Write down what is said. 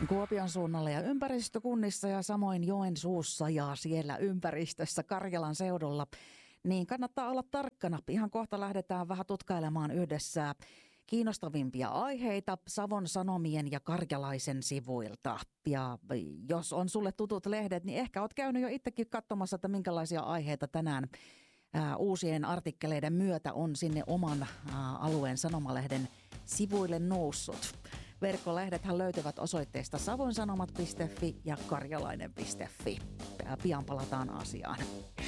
Kuopion suunnalla ja ympäristökunnissa ja samoin Joensuussa ja siellä ympäristössä Karjalan seudulla, niin kannattaa olla tarkkana. Ihan kohta lähdetään vähän tutkailemaan yhdessä kiinnostavimpia aiheita Savon Sanomien ja Karjalaisen sivuilta. Ja jos on sulle tutut lehdet, niin ehkä oot käynyt jo itsekin katsomassa, että minkälaisia aiheita tänään uusien artikkeleiden myötä on sinne oman alueen sanomalehden sivuille noussut. Verkkolehdethän löytyvät osoitteesta savonsanomat.fi ja karjalainen.fi. Pian palataan asiaan.